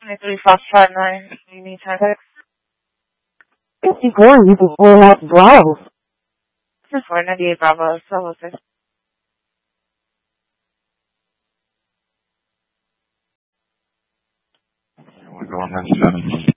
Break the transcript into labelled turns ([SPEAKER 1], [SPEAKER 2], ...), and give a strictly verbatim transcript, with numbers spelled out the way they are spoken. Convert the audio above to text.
[SPEAKER 1] twenty-three Foxtrot nine. You need context?
[SPEAKER 2] fifty-four, you can pull out Bravo.
[SPEAKER 1] fifty-four, ninety-eight Bravo, so six.
[SPEAKER 3] We're going on seven.